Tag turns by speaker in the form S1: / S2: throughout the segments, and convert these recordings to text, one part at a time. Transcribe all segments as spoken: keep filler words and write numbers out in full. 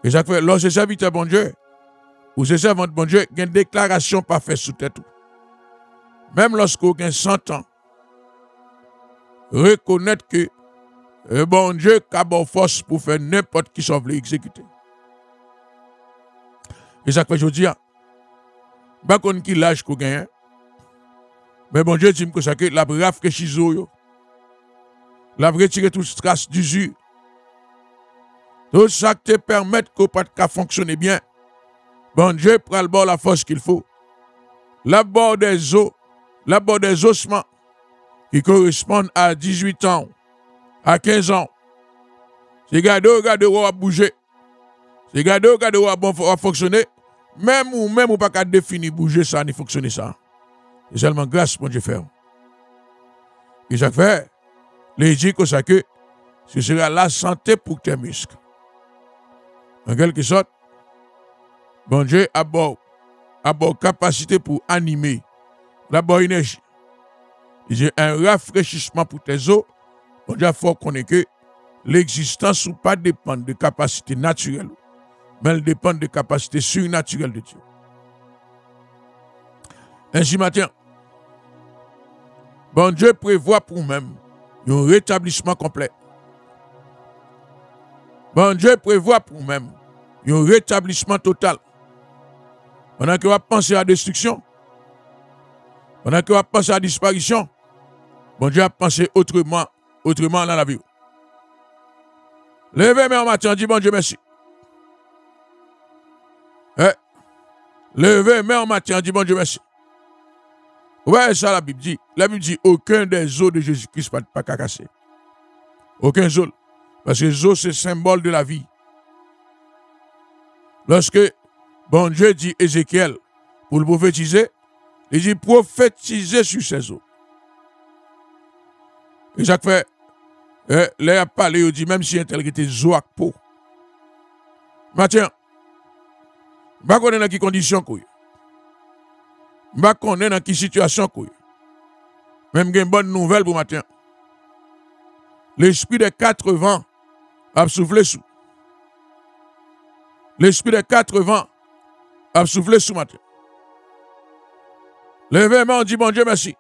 S1: Et ça fait, lorsque c'est serviteur bon Dieu, ou c'est servant de bon Dieu, il y a une déclaration pas faite sous tête. Même lorsqu'on a cent ans, reconnaître que le bon Dieu a bon force pour faire n'importe qui s'en veut exécuter. Et ça fait, je dis, pas qu'on qui l'âge qu'on gagne, mais bon Dieu dit que ça que la rafraîchit yo, la retirer toute trace d'usure. Tout ça qui te permet qu'on pas fonctionner bien. Bon Dieu prend le bord la force qu'il faut. La bord des os, la bord des ossements qui correspondent à dix-huit ans, à quinze ans. C'est garder, regarder où va bouger. C'est garder, regarder où va fonctionner. Même ou même ou pas qu'à définir bouger ça, ni fonctionner ça. C'est seulement grâce mon Dieu faire. Et ça fait, les dit que ça que ce sera la santé pour tes muscles. En quelque sorte, bon Dieu a bon, a bon capacité pour animer la bonne énergie. Il un rafraîchissement pour tes os. Bon Dieu, il faut qu'on ait que l'existence ou pas dépend de capacité naturelle, mais elle dépend de capacité surnaturelle de Dieu. Ainsi, matin, bon Dieu prévoit pour même un rétablissement complet. Bon Dieu prévoit pour même un rétablissement total. Pendant que va penser à la destruction, pendant que va penser à la disparition, bon Dieu a pensé autrement, autrement dans la vie. Levez-moi en matin, dis bon Dieu merci. Eh, levez-moi en matin, dis bon Dieu merci. Ouais, ça la Bible dit. La Bible dit aucun des os de Jésus-Christ pas pas cassé. Aucun os. Parce que les os c'est symbole de la vie. Lorsque bon Dieu dit Ézéchiel pour le prophétiser, il dit prophétiser sur ses os. Et Jacques fait, eh, là, il a parlé, il dit même si un tel qui était zoak pour. Mathieu, je ne sais pas dans quelle condition. Je ne sais pas dans quelle situation. Même une bonne nouvelle pour matin. L'esprit des quatre vents a soufflé sous. L'esprit des quatre vents a soufflé sous matin. Levez-moi, on dit bon Dieu merci.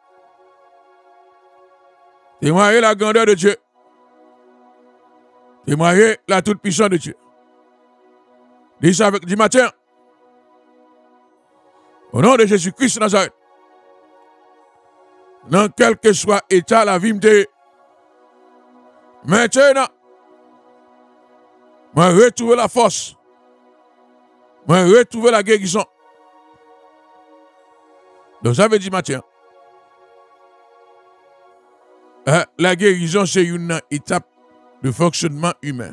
S1: Témoignez la grandeur de Dieu. Témoignez la toute-puissance de Dieu. Dis ça avec du matin. Au nom de Jésus-Christ Nazareth. Dans quel que soit état la vie me maintenant, moi retrouver la force. Moi retrouver la guérison. Donc ça veut dire matin. Euh, la guérison, c'est une étape de fonctionnement humain.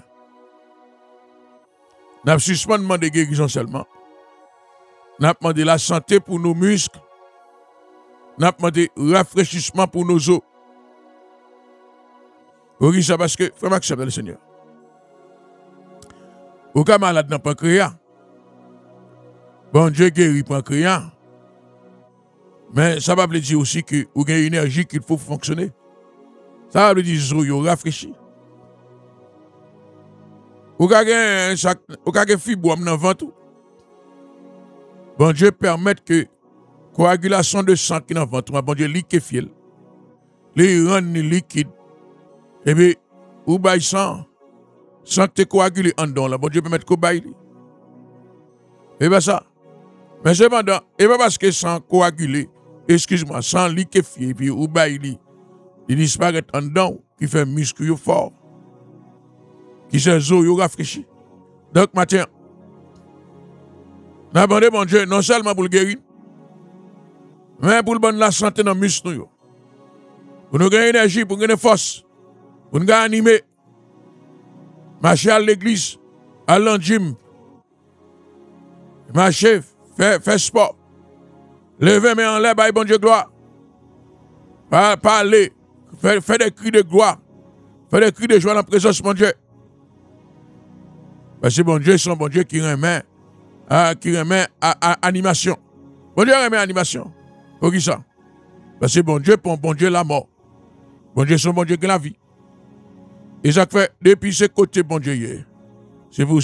S1: Nous n'avons pas demandé guérison seulement. Nous avons demandé la santé pour nos muscles. Nous avons demandé rafraîchissement pour nos os. Oui, ça parce que, frère Maxime, le Seigneur. Aucun malade n'a pas créé. Bon Dieu guérit pas créé. Mais ça va veut dire aussi que vous avez une énergie qu'il faut fonctionner. Ça veut dire que vous rafraîchi. Vous avez un fibre dans le ventre. Bon Dieu permet que coagulation de sang qui est dans le ventre, bon Dieu liquéfie. Les rend liquide. Et bien, vous baillez sang, sans que tu coagulé en dedans, là, bon Dieu permet que baille. Et bien ça. Mais cependant, et pas parce que sans coaguler, excuse-moi, sans liquéfier, puis vous baille, il disparaît en dedans, qui fait muscle fort, qui se zo rafraîchi. Donc, matin, nous avons demandé, mon Dieu, non seulement pour le guérir, mais pour le bon la santé dans le muscle. Pour nous gagner énergie, pour nous gagner force, pour nous gagner animer, marcher à l'église, à l'engym, marcher, faire, faire sport, lever mais en l'air, bon Dieu, gloire, parler, faire, faire des cris de gloire, faire des cris de joie dans la présence de mon Dieu. Parce que bon Dieu, c'est un bon Dieu qui remet, à, qui remet à, à animation. Bon Dieu remet animation. Pour qui ça? Parce que bon Dieu, pour bon Dieu, la mort. Bon Dieu, c'est un bon Dieu qui la vie. Et ça fait, depuis ce côté, bon Dieu, c'est pour